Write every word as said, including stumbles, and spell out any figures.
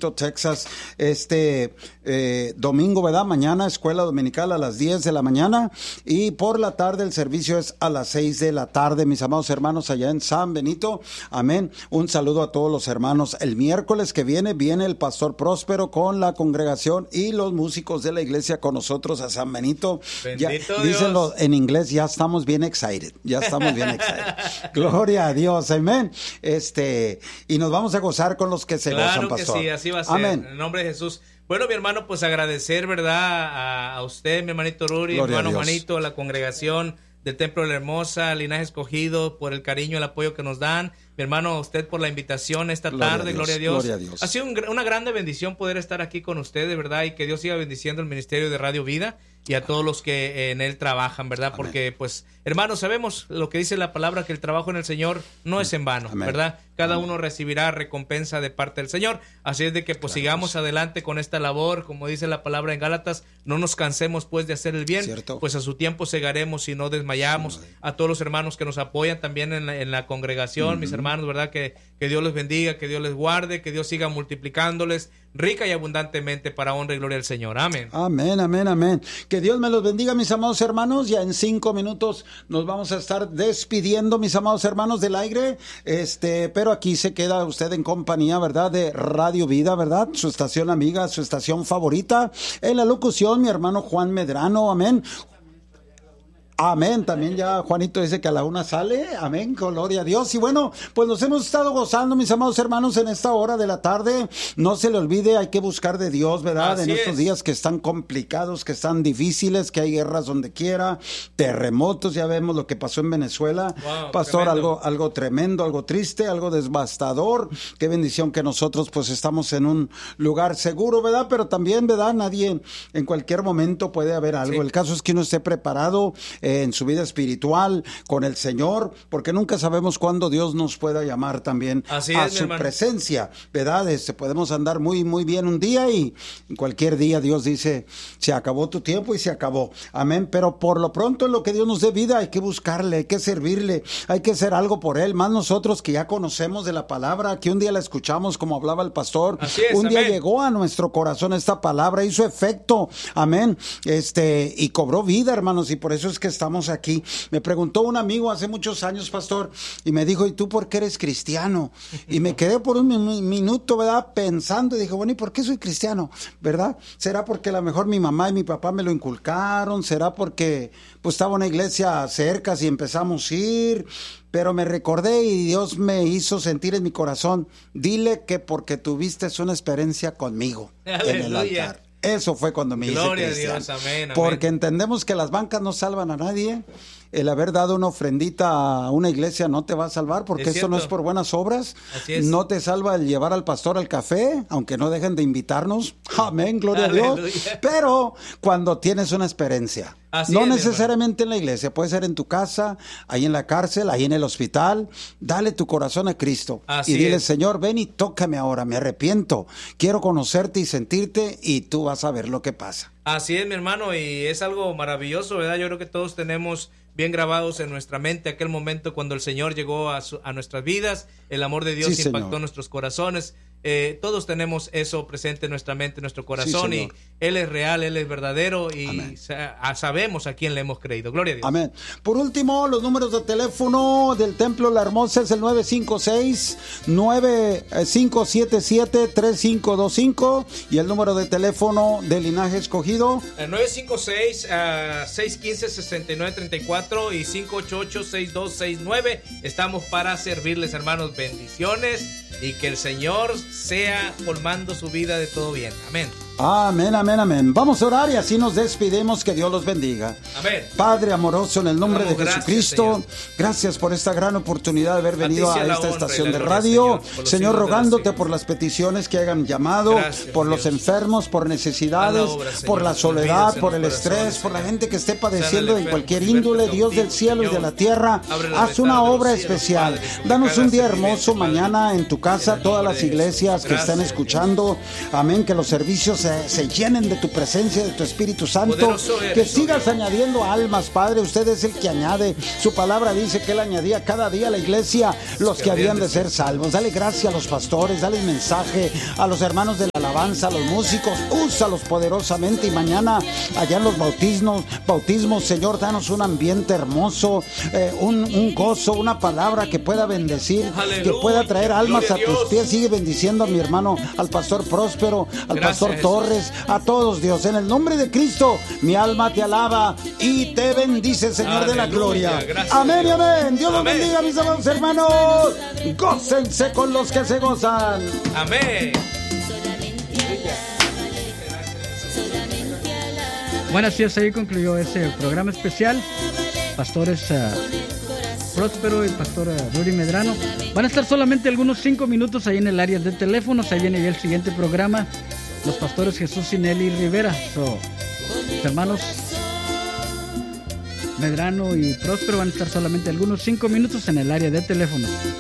Pinto, Texas, este eh, domingo, ¿verdad? Mañana, escuela dominical a las diez de la mañana, y por la tarde el servicio es a las seis de la tarde, mis amados hermanos, allá en San Benito. Amén. Un saludo a todos los hermanos. El miércoles que viene, viene el pastor Próspero con la congregación y los músicos de la iglesia con nosotros a San Benito. Bendito ya, Dios. Dícenlo en inglés, ya estamos bien excited, ya estamos bien excited. Gloria a Dios, amén. Este, y nos vamos a gozar con los que se claro gozan, pastor. Que sí, así va a ser. Amén. En el nombre de Jesús. Bueno, mi hermano, pues agradecer, ¿verdad? A, a usted, mi hermanito Ruri, mi hermano Juanito, a la congregación del Templo de la Hermosa, Linaje Escogido, por el cariño y el apoyo que nos dan. Mi hermano, a usted por la invitación esta Gloria tarde, a Dios, gloria a Dios. Gloria a Dios. Ha sido un, una grande bendición poder estar aquí con ustedes, ¿verdad? Y que Dios siga bendiciendo el ministerio de Radio Vida y a todos los que en él trabajan, ¿verdad? Amén. Porque, pues, hermanos, sabemos lo que dice la palabra, que el trabajo en el Señor no es en vano, Amén. ¿Verdad? Cada Amén. Uno recibirá recompensa de parte del Señor. Así es de que, pues, claro, sigamos adelante con esta labor, como dice la palabra en Gálatas, no nos cansemos, pues, de hacer el bien, ¿cierto? Pues a su tiempo segaremos y no desmayamos. Sí, a todos los hermanos que nos apoyan también en la, en la congregación, uh-huh. mis hermanos, ¿verdad? Que, que Dios les bendiga, que Dios les guarde, que Dios siga multiplicándoles rica y abundantemente para honra y gloria del Señor. Amén. Amén, amén, amén. Que Dios me los bendiga, mis amados hermanos. Ya en cinco minutos nos vamos a estar despidiendo, mis amados hermanos, del aire. Este, pero aquí se queda usted en compañía, ¿verdad? De Radio Vida, ¿verdad? Su estación amiga, su estación favorita. En la locución, mi hermano Juan Medrano. Amén. Amén, también ya Juanito dice que a la una sale, amén, gloria a Dios. Y bueno, pues nos hemos estado gozando, mis amados hermanos, en esta hora de la tarde. No se le olvide, hay que buscar de Dios, ¿verdad? Así en estos es. días que están complicados, que están difíciles, que hay guerras donde quiera, terremotos, ya vemos lo que pasó en Venezuela. Wow, Pastor, tremendo. algo, algo tremendo, algo triste, algo devastador. Qué bendición que nosotros pues estamos en un lugar seguro, ¿verdad? Pero también, ¿verdad? Nadie, en cualquier momento puede haber algo. Sí. El caso es que uno esté preparado eh, en su vida espiritual con el Señor, porque nunca sabemos cuándo Dios nos pueda llamar también Así a es, su presencia, ¿verdad? Este, podemos andar muy, muy bien un día y en cualquier día Dios dice, se acabó tu tiempo y se acabó. Amén. Pero por lo pronto en lo que Dios nos dé vida hay que buscarle, hay que servirle, hay que hacer algo por Él, más nosotros que ya conocemos de la palabra, que un día la escuchamos como hablaba el pastor, Así es, un día amén. llegó a nuestro corazón esta palabra, hizo efecto, amén, este, y cobró vida, hermanos, y por eso es que estamos aquí. Me preguntó un amigo hace muchos años, pastor, y me dijo, ¿y tú por qué eres cristiano? Y me quedé por un minuto, ¿verdad? Pensando, y dije, bueno, ¿y por qué soy cristiano? ¿Verdad? ¿Será porque a lo mejor mi mamá y mi papá me lo inculcaron? ¿Será porque pues estaba una iglesia cerca y empezamos a ir? Pero me recordé y Dios me hizo sentir en mi corazón, dile que porque tuviste una experiencia conmigo Aleluya. En el altar. Eso fue cuando me hice Gloria cristiano. a Dios, amén, amén. Porque entendemos que las bancas no salvan a nadie. El haber dado una ofrendita a una iglesia no te va a salvar, porque Es esto no cierto. es por buenas obras. Así es. No te salva el llevar al pastor al café, aunque no dejen de invitarnos. Amén, gloria Aleluya. a Dios. Pero cuando tienes una experiencia, Así no es, mi necesariamente en la iglesia, puede ser en tu casa, ahí en la cárcel, ahí en el hospital, dale tu corazón a Cristo. Así y dile, es. Señor, ven y tócame ahora, me arrepiento, quiero conocerte y sentirte, y tú vas a ver lo que pasa. Así es, mi hermano, y es algo maravilloso, ¿verdad? Yo creo que todos tenemos bien grabados en nuestra mente aquel momento cuando el Señor llegó a, su, a nuestras vidas, el amor de Dios Sí, impactó Señor. nuestros corazones. Eh, todos tenemos eso presente en nuestra mente, en nuestro corazón, Sí, y Señor. Él es real, Él es verdadero, y Amén. sa- sabemos a quién le hemos creído. Gloria a Dios. Amén. Por último, los números de teléfono del Templo La Hermosa es el nueve cinco seis, nueve cinco siete siete, tres cinco dos cinco y el número de teléfono de Linaje Escogido. El nueve cinco seis, seis uno cinco, seis nueve tres cuatro y cinco ocho ocho, seis dos seis nueve. Estamos para servirles, hermanos. Bendiciones y que el Señor sea colmando su vida de todo bien. Amén. Amén, amén, amén. Vamos a orar y así nos despedimos. Que Dios los bendiga. Amén. Padre amoroso, en el nombre Damos de gracias, Jesucristo, Señor. gracias por esta gran oportunidad de haber venido A ti a sea la esta honra y estación la de gloria, radio. Señor, por los Señor, siglos de los rogándote siglos. por las peticiones que hayan llamado, Gracias, por los Dios. enfermos, por necesidades, Haz la obra, Señor. por la soledad, Olvídase en por los el corazones, estrés, por la Señor. gente que esté Sana padeciendo al de enfermo, cualquier liberta índole, al Dios del cautivo, cielo y de Señor. la tierra. Abre la Haz una ventana de los obra cielos, especial. Padre, sobre Danos cada un día sufrimiento, hermoso Padre. mañana en tu casa, En el todas nombre las de Jesús. iglesias que están Gracias, escuchando. Amén, que los servicios se se, se llenen de tu presencia, de tu Espíritu Santo. Poderoso eres, Que sigas Dios. añadiendo almas, Padre. Usted es el que añade. Su palabra dice que Él añadía cada día a la iglesia los que habían de ser salvos. Dale gracias a los pastores, dale mensaje a los hermanos de la alabanza, a los músicos. Úsalos poderosamente. Y mañana, allá en los bautismos, bautismos, Señor, danos un ambiente hermoso, eh, un, un gozo, una palabra que pueda bendecir, Aleluya, que pueda traer almas a gloria a tus Dios. pies. Sigue bendiciendo a mi hermano, al pastor Próspero, al Gracias, pastor Jesús. Torres, a todos, Dios. En el nombre de Cristo, mi alma te alaba y te bendice, Señor de la Aleluya, gloria. gracias, Amén y Dios. amén. Dios los Amén. bendiga, mis amados hermanos. Gócense con los que se gozan. Amén. Bueno, así es, ahí concluyó ese programa especial. Pastores uh, Próspero y Pastor uh, Rudy Medrano. Van a estar solamente algunos cinco minutos ahí en el área de teléfonos. Ahí viene ya el siguiente programa. Los pastores Jesús y Nelly Rivera. So, los hermanos Medrano y Próspero van a estar solamente algunos cinco minutos en el área de teléfonos.